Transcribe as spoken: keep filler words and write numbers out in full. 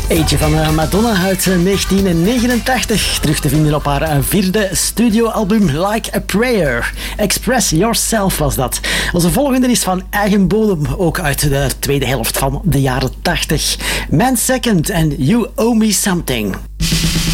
Eentje van Madonna uit negentien negenentachtig. Terug te vinden op haar vierde studioalbum Like a Prayer. Express Yourself was dat. Onze volgende is van eigen bodem, ook uit de tweede helft van de jaren tachtig. Man Second en You Owe Me Something.